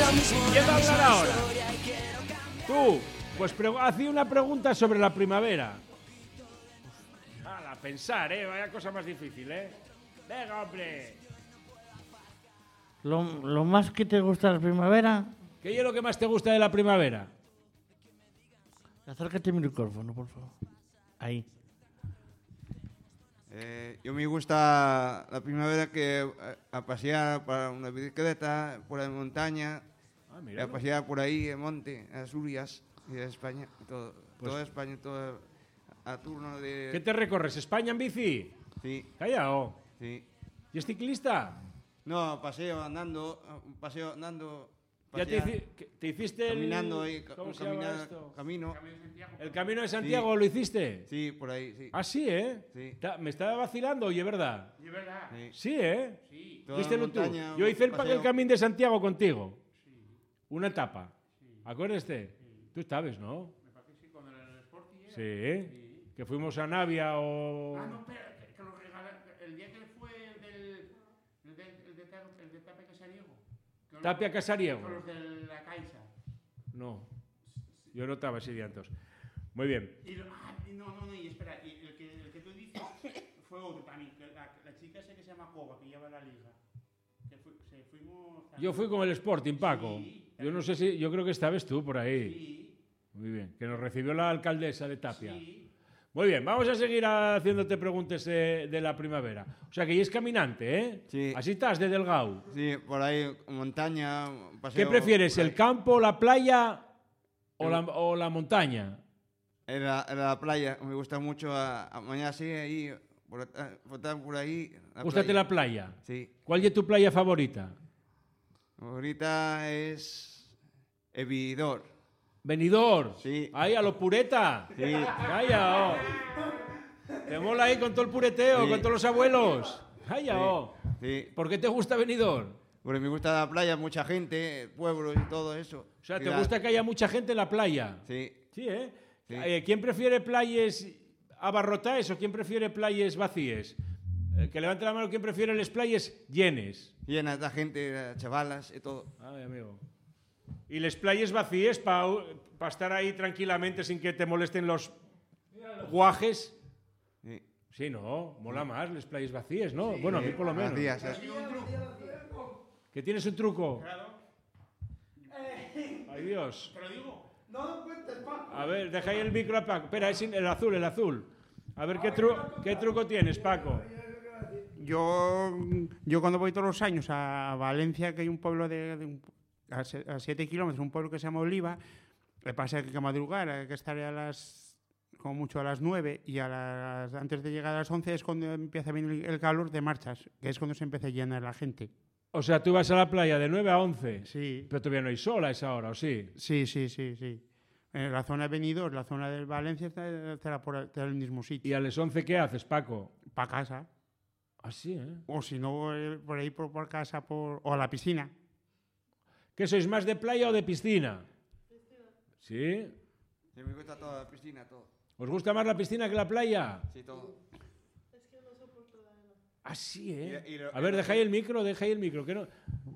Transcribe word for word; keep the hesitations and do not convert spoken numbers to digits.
¿Quién va a hablar ahora? Tú, pues haz una pregunta sobre la primavera. A pensar, ¿eh? Vaya cosa más difícil, ¿eh? Venga, hombre. Lo, lo más que te gusta de la primavera... ¿Qué es lo que más te gusta de la primavera? Acércate al micrófono, por favor. Ahí. Eh, yo me gusta la primavera que a, a pasear para una bicicleta por la montaña, ah, mira, a pasear por ahí en monte, en Asturias y de España, todo, pues, toda España, todo a turno de... ¿Qué te recorres? ¿España en bici? Sí. Callao. Sí. ¿Y es ciclista? No, paseo andando, paseo andando. ¿Ya te, hici te hiciste el... Caminando ahí, ¿cómo se camina, llama esto? Camino. ¿El Camino de Santiago sí. lo hiciste? Sí, por ahí, sí. Ah, sí, ¿eh? Sí. ¿Me estaba vacilando? Oye, ¿verdad? ¿De verdad? Sí, sí ¿eh? Sí. ¿Viste tú? Yo hice el, el Camino de Santiago contigo. Sí. Una etapa. Sí. ¿Acuérdate? Sí. Tú sabes, ¿no? Me parece que sí, cuando era en el Sporting. Sí. sí. Que fuimos a Navia o... Ah, no, espera, que, que lo regalaron. El día que fue el del... El de, el de, el de Tapia Casariego. Tapia Casariego. Con los de la Caixa. No. Yo no estaba ese día entonces. Muy bien. Y lo, ah, no, no, no, y espera, y el, que, el que tú dices fue otro también. Que la, la chica esa que se llama Coba, que lleva la liga. Que fui, se, fuimos también. Yo fui con el Sporting, Paco. Sí, yo no sé si... Yo creo que estabas tú por ahí. Sí. Muy bien. Que nos recibió la alcaldesa de Tapia. Sí. Muy bien, vamos a seguir haciéndote preguntas de, de la primavera. O sea, que ya es caminante, ¿eh? Sí. Así estás, de delgado. Sí, por ahí, montaña, paseo. ¿Qué prefieres, el campo, la playa o la, o la montaña? En la, en la playa, me gusta mucho. A, a mañana sí, ahí, por, por, por ahí. La ¿Gústate playa. la playa? Sí. ¿Cuál es tu playa favorita? Ahorita es Evidor. Benidorm. Sí. Ahí, a lo pureta. Sí. Calla, oh. Te mola ahí con todo el pureteo, sí. con todos los abuelos. Calla, sí. oh. Sí. ¿Por qué te gusta Benidorm? Porque me gusta la playa, mucha gente, pueblos y todo eso. O sea, y ¿te la... gusta que haya mucha gente en la playa? Sí. Sí, ¿eh? Sí. eh ¿Quién prefiere playas abarrotadas o quién prefiere playas vacías? Eh, que levante la mano, ¿quién prefiere las playas llenas? Llenas de gente, chavalas y todo. Ay, amigo. ¿Y las playas vacías para pa estar ahí tranquilamente sin que te molesten los guajes? Sí. Sí, no, mola más las playas vacías, ¿no? Sí, bueno, a mí por lo menos. Vacías, ¿eh? ¿Que tienes un truco? Claro. Ay, Dios. Te lo digo. No lo cuentes, Paco. A ver, deja ahí el micro a Paco. Espera, es el azul, el azul. A ver, ¿qué, tru ¿qué truco tienes, Paco? Yo, yo cuando voy todos los años a Valencia, que hay un pueblo de, de un, a siete kilómetros, un pueblo que se llama Oliva, le pasa que hay que madrugar, hay que estar a las, como mucho a las nueve, y a las, antes de llegar a las once es cuando empieza a venir el calor de marchas, que es cuando se empieza a llenar la gente. O sea, tú vas a la playa de nueve a once. Sí. Pero todavía no hay sol a esa hora, ¿o sí? Sí, sí, sí, sí. En la zona de Benidorm, la zona de Valencia, estará por está en el mismo sitio. ¿Y a las once qué haces, Paco? Para casa. Ah, sí, ¿eh? O si no, por ahí por, por casa, por, o a la piscina. ¿Qué sois, más de playa o de piscina? Piscina. ¿Sí? Sí, me gusta toda la piscina, todo. ¿Os gusta más la piscina que la playa? Sí, todo. Es que no soporto la arena. Ah, sí, ¿eh? Y- y lo- A ver, deja ahí el micro, deja ahí el micro. Que no...